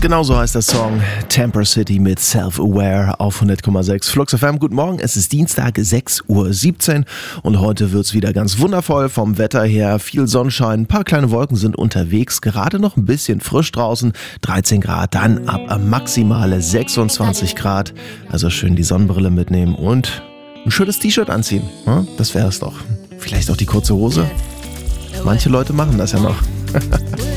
Genauso heißt der Song Temper City mit Self-Aware auf 100,6 Flux FM. Guten Morgen, es ist Dienstag, 6:17 Uhr und heute wird's wieder ganz wundervoll vom Wetter her. Viel Sonnenschein, ein paar kleine Wolken sind unterwegs, gerade noch ein bisschen frisch draußen, 13 Grad, dann ab maximale 26 Grad. Also schön die Sonnenbrille mitnehmen und ein schönes T-Shirt anziehen. Das wär's doch. Vielleicht auch die kurze Hose. Manche Leute machen das ja noch.